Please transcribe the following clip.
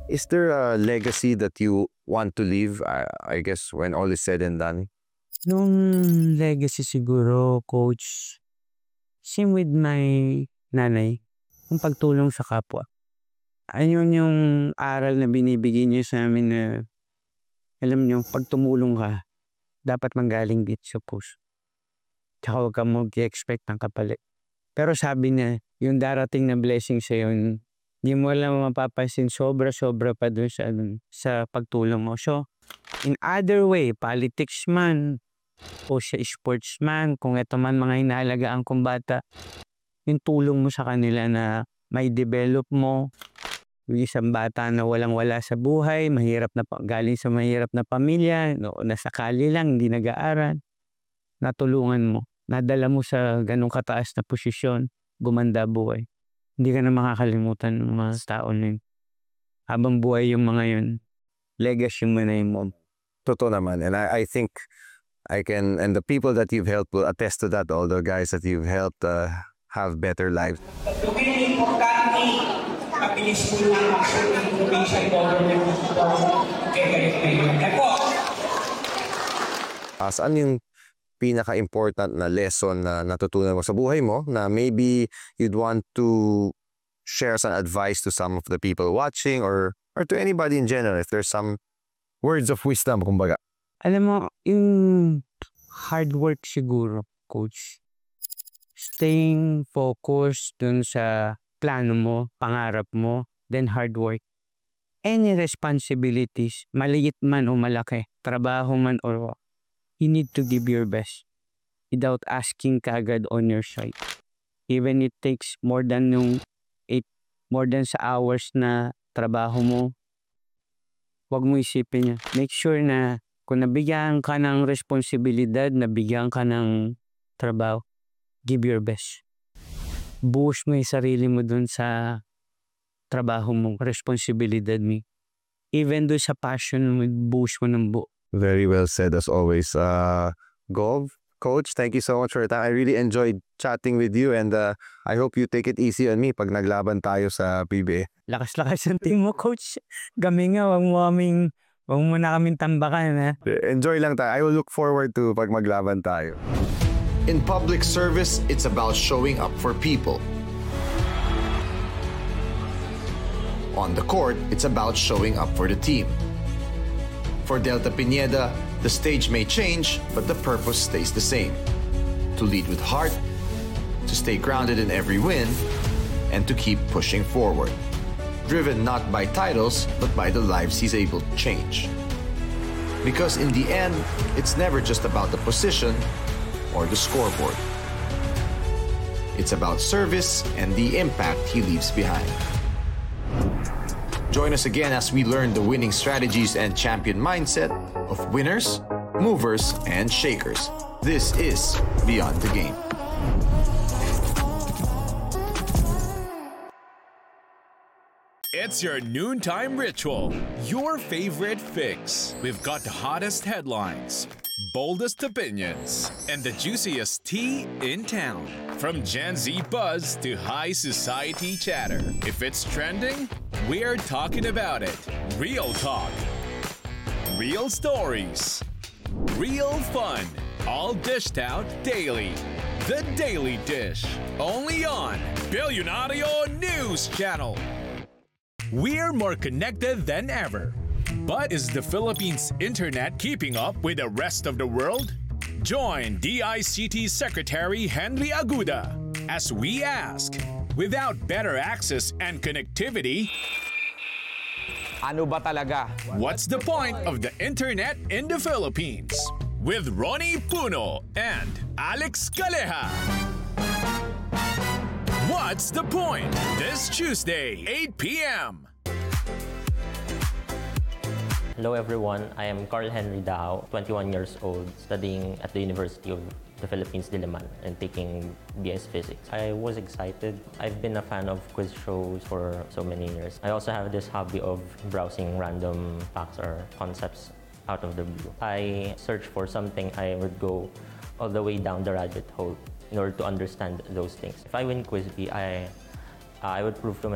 Is there a legacy that you want to leave, I guess, when all is said and done? Nung legacy siguro, coach, same with my nanay, yung pagtulong sa kapwa. Ayun yung aral na binibigay niya sa amin na, alam niyo, pag tumulong ka, dapat manggaling dito sa puso. Tsaka huwag kang mag-expect ng kapalit. Pero sabi niya, yung darating na blessing sa'yo, hindi mo lang mapapansin, sobra-sobra pa dun sa pagtulong mo. So, in other way, politics man, o sa sportsman, kung ito man mga inalagaan kong bata, yung tulong mo sa kanila na may develop mo, yung isang bata na walang-wala sa buhay, mahirap na galing sa mahirap na pamilya, no, nasakali lang, hindi nag-aaral, natulungan mo, nadala mo sa ganong kataas na posisyon, gumanda buhay. Hindi ka na makakalimutan ng mga tao na yun. Habang buhay yung mga yun, legacy mo na yung mom. Totoo naman. And I think I can, and the people that you've helped will attest to that, all the guys that you've helped have better lives. Yung importante, mabilis po lang ang provincial government dito kay Gareth Mayor. Saan yung pinaka-important na lesson na natutunan mo sa buhay mo na maybe you'd want to share some advice to some of the people watching or to anybody in general, if there's some words of wisdom, kumbaga? Alam mo, yung hard work siguro, coach. Staying focused dun sa plano mo, pangarap mo, then hard work. Any responsibilities, maliit man o malaki, trabaho man or what, you need to give your best without asking kagad on your side. Even it takes more than sa hours na trabaho mo, wag mo isipin niya. Make sure na kung nabigyan ka ng responsibilidad, nabigyan ka ng trabaho, give your best. Buhos mo yung sarili mo dun sa trabaho mo, responsibilidad mo. Even dun sa passion mo, buhos mo ng buo. Very well said as always. Gov, Coach, thank you so much for your time. I really enjoyed chatting with you and I hope you take it easy on me pag naglaban tayo sa PBA. Lakas-lakas ang team mo, coach. Kami nga, wag mo na kaming tambakan, ha? Enjoy lang tayo. I will look forward to pag maglaban tayo. In public service, it's about showing up for people. On the court, it's about showing up for the team. For Delta Pineda, the stage may change, but the purpose stays the same. To lead with heart, to stay grounded in every win, and to keep pushing forward. Driven not by titles, but by the lives he's able to change. Because in the end, it's never just about the position or the scoreboard. It's about service and the impact he leaves behind. Join us again as we learn the winning strategies and champion mindset of winners, movers, and shakers. This is Beyond the Game. It's your noontime ritual, your favorite fix. We've got the hottest headlines, boldest opinions, and the juiciest tea in town. From Gen Z buzz to high society chatter. If it's trending, we're talking about it. Real talk. Real stories. Real fun. All dished out daily. The Daily Dish. Only on Billionario News Channel. We're more connected than ever. But is the Philippines' internet keeping up with the rest of the world? Join DICT Secretary Henry Aguda as we ask, without better access and connectivity, ano ba talaga? What's the point of the internet in the Philippines? With Ronnie Puno and Alex Caleja. What's the point? This Tuesday, 8 p.m. Hello everyone, I am Carl Henry Dao, 21 years old, studying at the University of the Philippines, Diliman, and taking BS Physics. I was excited. I've been a fan of quiz shows for so many years. I also have this hobby of browsing random facts or concepts out of the blue. I search for something, I would go all the way down the rabbit hole in order to understand those things. If I win Quiz Bee, I would prove to